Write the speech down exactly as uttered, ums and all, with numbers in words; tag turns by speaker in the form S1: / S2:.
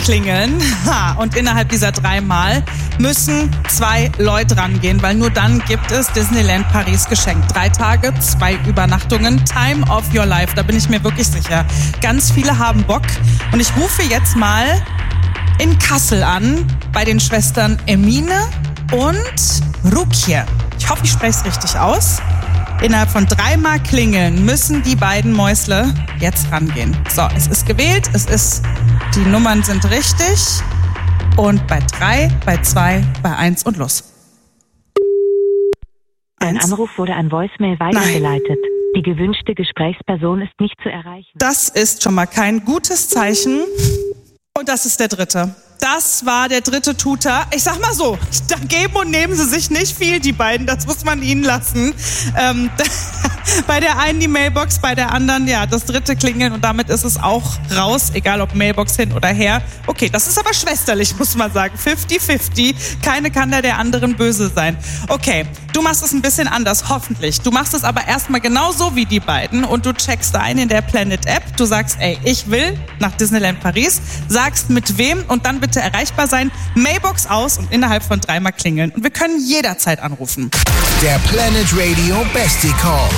S1: klingeln. Ha, und innerhalb dieser dreimal müssen zwei Leute rangehen, weil nur dann gibt es Disneyland Paris geschenkt. Drei Tage, zwei Übernachtungen, Time of your life, da bin ich mir wirklich sicher. Ganz viele haben Bock und ich rufe jetzt mal in Kassel an bei den Schwestern Emine und Rukiye. Ich hoffe, ich spreche es richtig aus. Innerhalb von dreimal klingeln müssen die beiden Mäusle jetzt rangehen. So, es ist gewählt, es ist, die Nummern sind richtig. Und bei drei, bei zwei, bei eins und los.
S2: Ein Anruf wurde an Voicemail weitergeleitet. Nein. Die gewünschte Gesprächsperson ist nicht zu erreichen.
S1: Das ist schon mal kein gutes Zeichen. Und das ist der dritte. Das war der dritte Tutor. Ich sag mal so, da geben und nehmen sie sich nicht viel, die beiden. Das muss man ihnen lassen. Ähm, bei der einen die Mailbox, bei der anderen, ja, das dritte Klingeln. Und damit ist es auch raus, egal ob Mailbox hin oder her. Okay, das ist aber schwesterlich, muss man sagen. fünfzig fünfzig. Keine kann da der anderen böse sein. Okay, du machst es ein bisschen anders, hoffentlich. Du machst es aber erstmal genauso wie die beiden. Und du checkst ein in der Planet App. Du sagst, ey, ich will nach Disneyland Paris. Sagst mit wem und dann bitte erreichbar sein, Mailbox aus und innerhalb von dreimal klingeln. Und wir können jederzeit anrufen.
S3: Der Planet Radio Bestie Call.